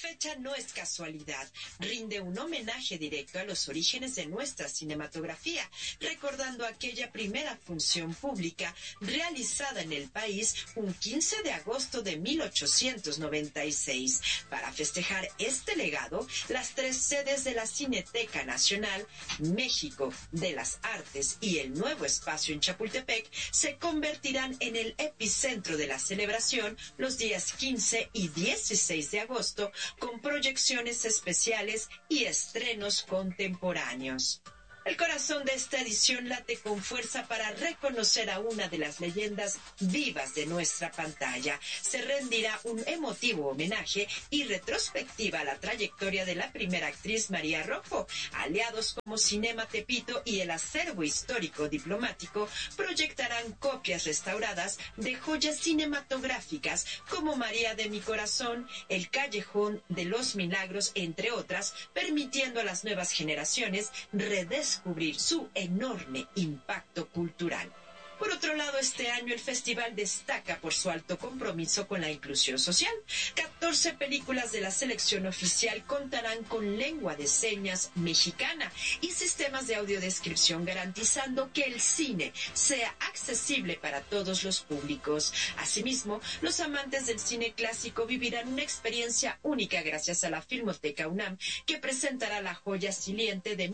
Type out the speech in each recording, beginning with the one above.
fecha no es casualidad, rinde un homenaje directo a los orígenes de nuestra cinematografía, recordando aquella primera función pública realizada en el país un 15 de agosto de 1896. Para festejar este legado, las tres sedes de la Cineteca Nacional, México de las Artes y el nuevo espacio en Chapultepec se convertirán en el epicentro de la celebración los días 15 y 16 de agosto, con proyecciones especiales y estrenos contemporáneos. El corazón de esta edición late con fuerza para reconocer a una de las leyendas vivas de nuestra pantalla. Se rendirá un emotivo homenaje y retrospectiva a la trayectoria de la primera actriz María Rojo. Aliados como Cinema Tepito y el acervo histórico diplomático proyectarán copias restauradas de joyas cinematográficas como María de mi corazón, El Callejón de los Milagros, entre otras, permitiendo a las nuevas generaciones redescubrir su enorme impacto cultural. Por otro lado, este año el festival destaca por su alto compromiso con la inclusión social. 14 películas de la selección oficial contarán con lengua de señas mexicana y sistemas de audiodescripción, garantizando que el cine sea accesible para todos los públicos. Asimismo, los amantes del cine clásico vivirán una experiencia única gracias a la Filmoteca UNAM, que presentará la joya siliente de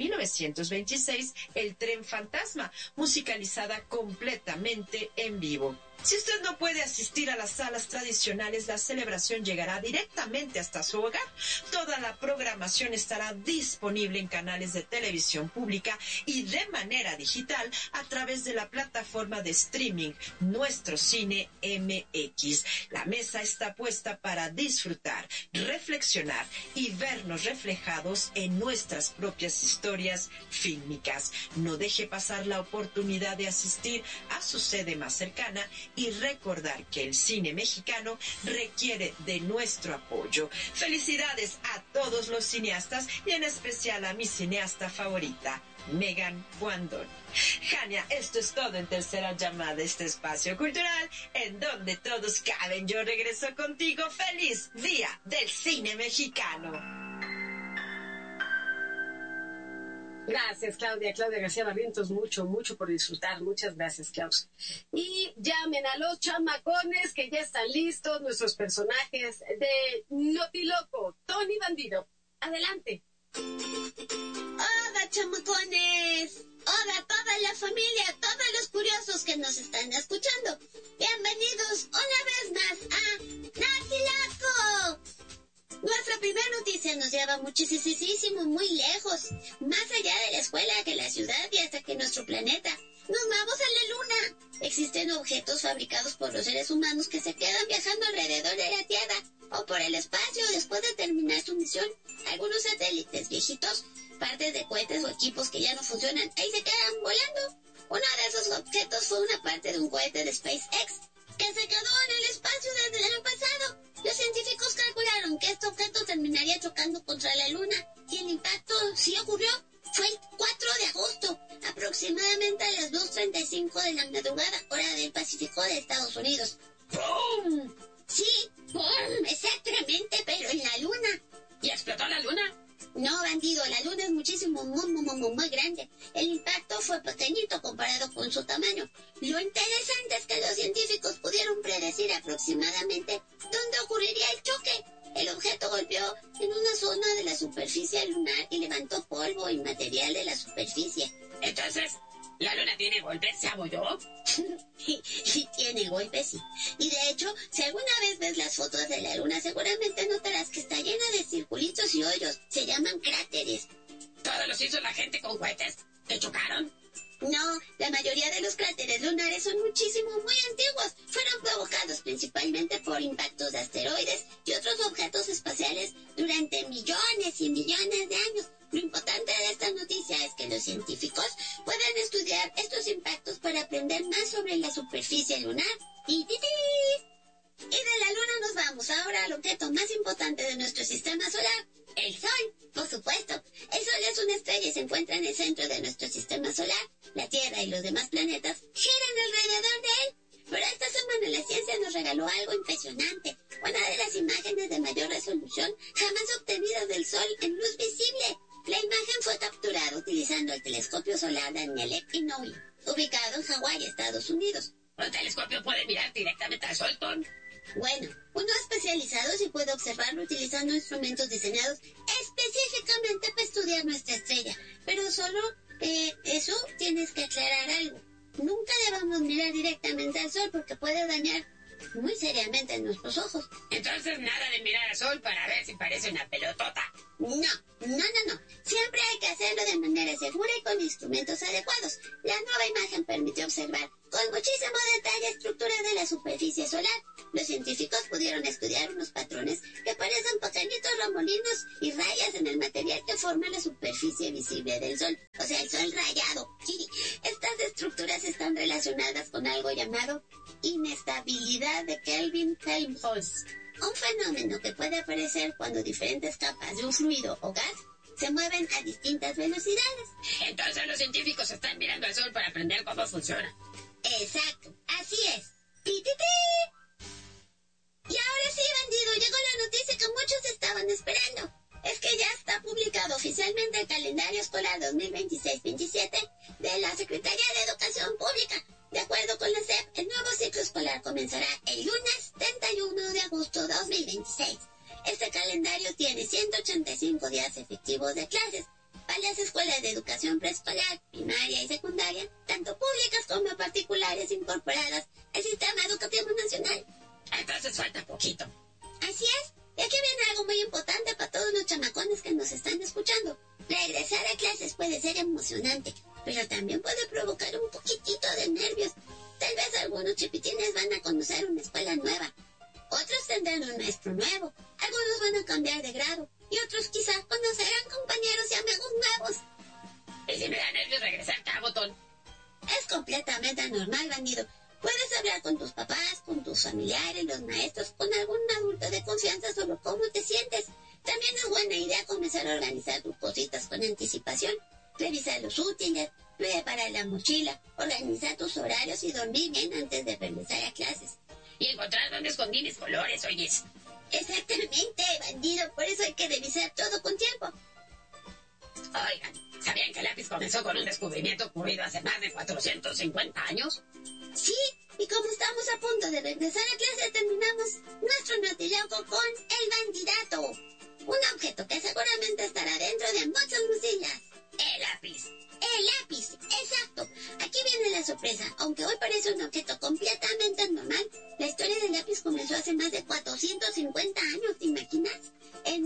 1926, El Tren Fantasma, musicalizada completamente en vivo. Si usted no puede asistir a las salas tradicionales, la celebración llegará directamente hasta su hogar. Toda la programación estará disponible en canales de televisión pública y de manera digital a través de la plataforma de streaming Nuestro Cine MX. La mesa está puesta para disfrutar, reflexionar y vernos reflejados en nuestras propias historias fílmicas. No deje pasar la oportunidad de asistir a su sede más cercana y recordar que el cine mexicano requiere de nuestro apoyo. Felicidades a todos los cineastas y en especial a mi cineasta favorita, Megan Guandón. Jania, esto es todo en Tercera Llamada, este espacio cultural en donde todos caben. Yo regreso contigo. ¡Feliz Día del Cine Mexicano! Gracias, Claudia García Barrientos, mucho por disfrutar. Muchas gracias, Klaus. Y llamen a los chamacones que ya están listos, nuestros personajes de Notiloco, Tony Bandido. Adelante. Hola, chamacones. Hola a toda la familia, todos los curiosos que nos están escuchando. Bienvenidos una vez más a Notiloco. Nuestra primera noticia nos lleva muchísimo, muy lejos, más allá de la escuela, que la ciudad y hasta que nuestro planeta. Nos vamos a la luna. Existen objetos fabricados por los seres humanos que se quedan viajando alrededor de la Tierra o por el espacio después de terminar su misión. Algunos satélites viejitos, partes de cohetes o equipos que ya no funcionan, ahí se quedan volando. Uno de esos objetos fue una parte de un cohete de SpaceX que se quedó en el espacio desde el año pasado. Los científicos calcularon que este objeto terminaría chocando contra la Luna y el impacto sí ocurrió. Fue el 4 de agosto, aproximadamente a las 2:35 de la madrugada, hora del Pacífico de Estados Unidos. ¡Pum! Sí, ¡pum! Exactamente, pero en la Luna. ¿Y explotó la Luna? No, bandido, la Luna es muchísimo, muy grande. El impacto fue pequeñito comparado con su tamaño. Lo interesante es que los científicos pudieron predecir aproximadamente dónde ocurriría el choque. El objeto golpeó en una zona de la superficie lunar y levantó polvo y material de la superficie. Entonces, ¿la Luna tiene golpes? ¿Se abolló? y tiene golpes, sí. Y de hecho, si alguna vez ves las fotos de la Luna, seguramente notarás que está llena de circulitos y hoyos. Se llaman cráteres. ¿Todos los hizo la gente con cohetes que chocaron? No, la mayoría de los cráteres lunares son muy antiguos. Fueron provocados principalmente por impactos de asteroides y otros objetos espaciales durante millones y millones de años. Lo importante de esta noticia es que los científicos pueden estudiar estos impactos para aprender más sobre la superficie lunar. Y de la Luna nos vamos ahora al objeto más importante de nuestro sistema solar, el Sol. Por supuesto, el Sol es una estrella y se encuentra en el centro de nuestro sistema solar. La Tierra y los demás planetas giran alrededor de él. Pero esta semana la ciencia nos regaló algo impresionante. Una de las imágenes de mayor resolución jamás Sol en luz visible. La imagen fue capturada utilizando el telescopio solar Daniel Inouye, ubicado en Hawái, Estados Unidos. ¿Un telescopio puede mirar directamente al Sol, Ton? Bueno, uno especializado sí puede observarlo utilizando instrumentos diseñados específicamente para estudiar nuestra estrella. Pero solo eso tienes que aclarar algo. Nunca debemos mirar directamente al Sol porque puede dañar muy seriamente nuestros ojos. Entonces nada de mirar al Sol para ver si parece una pelotota. No. Siempre hay que hacerlo de manera segura y con instrumentos adecuados. La nueva imagen permitió observar con muchísimo detalle estructuras de la superficie solar. Los científicos pudieron estudiar unos patrones que parecen pequeñitos remolinos y rayas en el material que forma la superficie visible del Sol. O sea, el Sol rayado. Estas estructuras están relacionadas con algo llamado inestabilidad de Kelvin-Helmholtz. Un fenómeno que puede aparecer cuando diferentes capas de un fluido o gas se mueven a distintas velocidades. Entonces los científicos están mirando al Sol para aprender cómo funciona. Exacto, así es. ¡Ti! Y ahora sí, bandido, llegó la noticia que muchos estaban esperando. Es que ya está publicado oficialmente el calendario escolar 2026-27 de la Secretaría de Educación Pública. De acuerdo con la SEP, el nuevo ciclo escolar comenzará el lunes 31 de agosto 2026. Este calendario tiene 185 días efectivos de clases para las escuelas de educación preescolar, primaria y secundaria, tanto públicas como particulares incorporadas al Sistema Educativo Nacional. Entonces falta poquito. Así es. Y aquí viene algo muy importante para todos los chamacones que nos están escuchando. Regresar a clases puede ser emocionante, pero también puede provocar un poquitito de nervios. Tal vez algunos chipitines van a conocer una escuela nueva. Otros tendrán un maestro nuevo. Algunos van a cambiar de grado. Y otros quizás conocerán compañeros y amigos nuevos. ¿Y si me da nervios regresar, qué hago, Ton? Es completamente normal, bandido. Puedes hablar con tus papás, con tus familiares, los maestros, con algún adulto de confianza sobre cómo te sientes. También es buena idea comenzar a organizar tus cositas con anticipación. Revisar los útiles, preparar la mochila, organizar tus horarios y dormir bien antes de regresar a clases. Y encontrar dónde escondí mis colores, oyes. Exactamente, bandido. Por eso hay que revisar todo con tiempo. Oigan, ¿sabían que el lápiz comenzó con un descubrimiento ocurrido hace más de 450 años? Sí, y como estamos a punto de regresar a clase, terminamos nuestro notiloco con el bandidato. Un objeto que seguramente estará dentro de muchas mochilas. El lápiz. El lápiz, exacto. Aquí viene la sorpresa. Aunque hoy parece un objeto completamente normal, la historia del lápiz comenzó hace más de 450 años, ¿te imaginas? En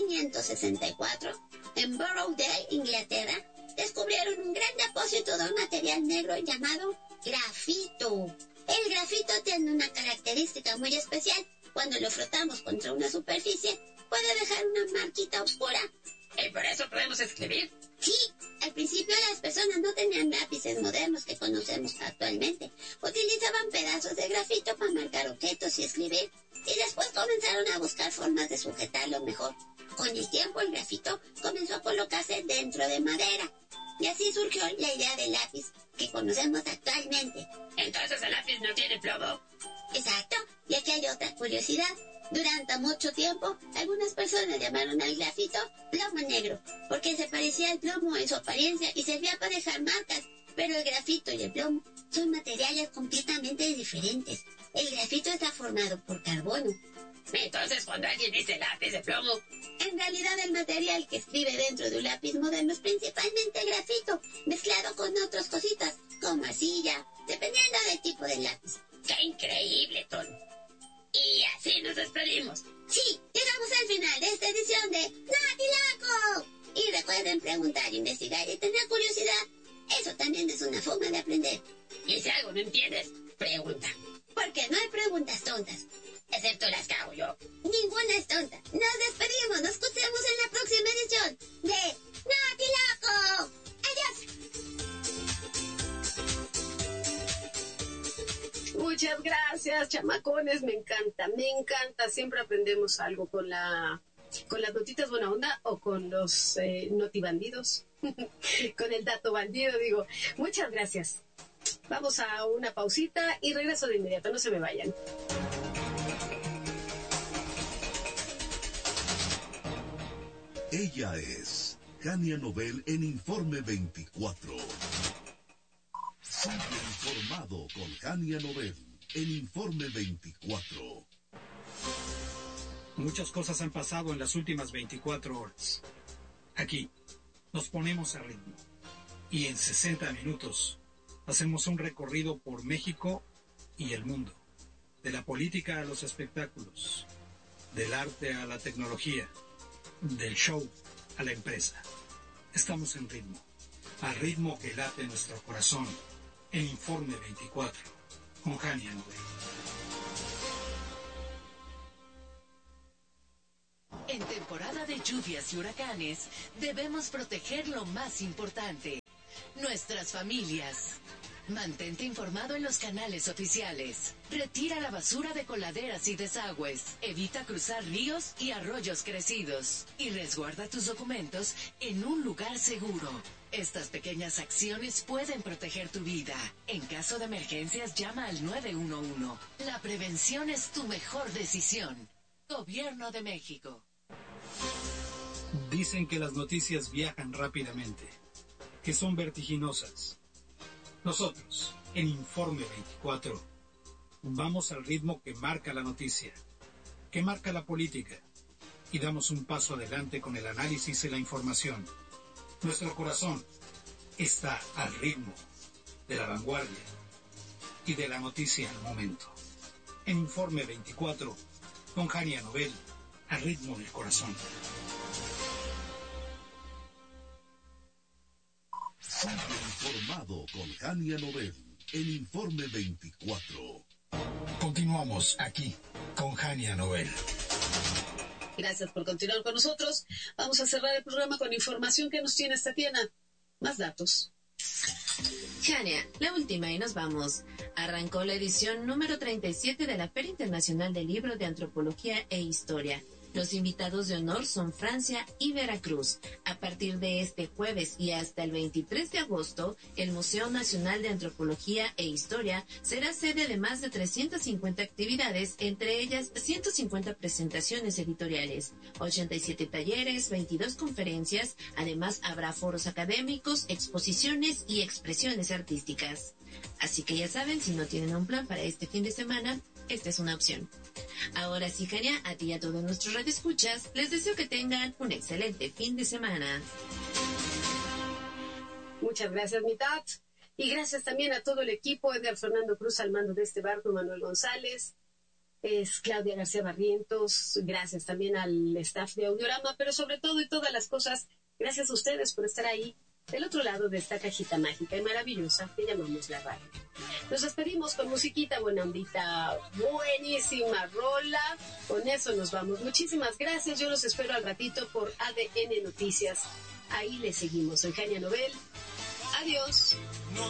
1564, en Borrowdale, Inglaterra, descubrieron un gran depósito de un material negro llamado grafito. El grafito tiene una característica muy especial. Cuando lo frotamos contra una superficie, puede dejar una marquita oscura. ¿Y por eso podemos escribir? Sí, al principio las personas no tenían lápices modernos que conocemos actualmente. Utilizaban pedazos de grafito para marcar objetos y escribir. Y después comenzaron a buscar formas de sujetarlo mejor. Con el tiempo el grafito comenzó a colocarse dentro de madera. Y así surgió la idea del lápiz que conocemos actualmente. Entonces el lápiz no tiene plomo. Exacto, y aquí hay otra curiosidad. Durante mucho tiempo, algunas personas llamaron al grafito plomo negro, porque se parecía al plomo en su apariencia y servía para dejar marcas. Pero el grafito y el plomo son materiales completamente diferentes. El grafito está formado por carbono. Entonces, cuando alguien dice lápiz de plomo, en realidad el material que escribe dentro de un lápiz moderno es principalmente grafito, mezclado con otras cositas, como arcilla, dependiendo del tipo de lápiz. ¡Qué increíble, Ton! Y así nos despedimos. Sí, llegamos al final de esta edición de Notiloco. Y recuerden preguntar, investigar y tener curiosidad. Eso también es una forma de aprender. Y si algo no entiendes, pregunta. Porque no hay preguntas tontas. Excepto las que hago yo. Ninguna es tonta. Nos despedimos. Nos escuchamos en la próxima edición de Notiloco. Adiós. Muchas gracias, chamacones. Me encanta, me encanta. Siempre aprendemos algo con las notitas buena onda o con los notibandidos. Con el dato bandido, digo. Muchas gracias. Vamos a una pausita y regreso de inmediato. No se me vayan. Ella es Jania Nobel en Informe 24. Sigue informado con Jania Nobel en Informe 24. Muchas cosas han pasado en las últimas 24 horas. Aquí nos ponemos a ritmo y en 60 minutos hacemos un recorrido por México y el mundo, de la política a los espectáculos, del arte a la tecnología, del show a la empresa. Estamos en ritmo, al ritmo que late nuestro corazón, en Informe 24, con Jania Nobel. En temporada de lluvias y huracanes, debemos proteger lo más importante, nuestras familias. Mantente informado en los canales oficiales. Retira la basura de coladeras y desagües. Evita cruzar ríos y arroyos crecidos. Y resguarda tus documentos en un lugar seguro. Estas pequeñas acciones pueden proteger tu vida. En caso de emergencias, llama al 911. La prevención es tu mejor decisión. Gobierno de México. Dicen que las noticias viajan rápidamente, que son vertiginosas. Nosotros, en Informe 24, vamos al ritmo que marca la noticia, que marca la política, y damos un paso adelante con el análisis y la información. Nuestro corazón está al ritmo de la vanguardia y de la noticia al momento. En Informe 24, con Jania Nobel, al ritmo del corazón. Sigue informado con Jania Nobel en Informe 24. Continuamos aquí con Jania Nobel. Gracias por continuar con nosotros. Vamos a cerrar el programa con información que nos tiene Tatiana. Más datos. Jania, la última y nos vamos. Arrancó la edición número 37 de la Feria Internacional del Libro de Antropología e Historia. Los invitados de honor son Francia y Veracruz. A partir de este jueves y hasta el 23 de agosto, el Museo Nacional de Antropología e Historia será sede de más de 350 actividades, entre ellas 150 presentaciones editoriales, 87 talleres, 22 conferencias. Además, habrá foros académicos, exposiciones y expresiones artísticas. Así que ya saben, si no tienen un plan para este fin de semana, esta es una opción. Ahora sí, Jania, a ti y a todos nuestros radioescuchas, les deseo que tengan un excelente fin de semana. Muchas gracias, Mitad. Y gracias también a todo el equipo, Edgar Fernando Cruz al mando de este barco, Manuel González, es Claudia García Barrientos, gracias también al staff de Audiorama, pero sobre todo y todas las cosas, gracias a ustedes por estar ahí, del otro lado de esta cajita mágica y maravillosa que llamamos la radio. Nos despedimos con musiquita, buena ondita, buenísima rola. Con eso nos vamos. Muchísimas gracias. Yo los espero al ratito por ADN Noticias. Ahí les seguimos. Soy Jania Nobel. Adiós.